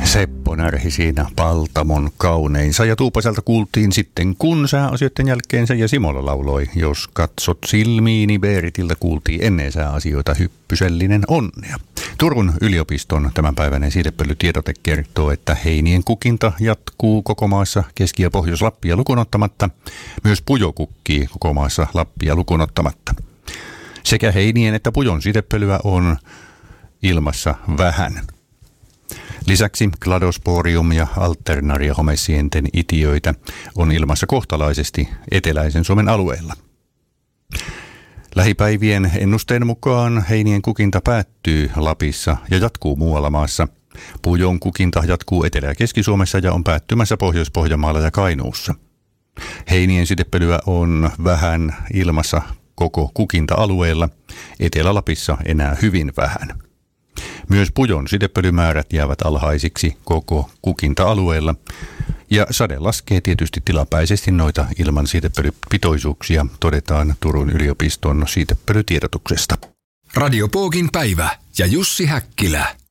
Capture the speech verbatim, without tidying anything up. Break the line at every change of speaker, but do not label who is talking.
Seppo närhi siinä Paltamon kauneinsa ja Tuupaselta kuultiin sitten kun sääasioiden jälkeensä ja Simola lauloi. Jos katsot silmiini, Beeritiltä kuultiin ennen sääasioita hyppysellinen onnea. Turun yliopiston tämänpäiväinen siitepölytiedote kertoo, että heinien kukinta jatkuu koko maassa Keski- ja Pohjois-Lappia lukunottamatta. Myös pujo kukkii koko maassa Lappia lukunottamatta. Sekä heinien että pujon siitepölyä on ilmassa vähän. Lisäksi Cladosporium ja Alternaria homesienten itiöitä on ilmassa kohtalaisesti eteläisen Suomen alueella. Lähipäivien ennusteen mukaan heinien kukinta päättyy Lapissa ja jatkuu muualla maassa. Pujon kukinta jatkuu Etelä- ja Keski-Suomessa ja on päättymässä Pohjois-Pohjanmaalla ja Kainuussa. Heinien sitepölyä on vähän ilmassa koko kukinta-alueella, Etelä-Lapissa enää hyvin vähän. Myös pujon sitepölymäärät jäävät alhaisiksi koko kukinta-alueella ja sade laskee tietysti tilapäisesti noita ilman siitepölypitoisuuksia, todetaan Turun yliopiston siitepölytiedotuksesta.
Radio Pookin päivä ja Jussi Häkkilä.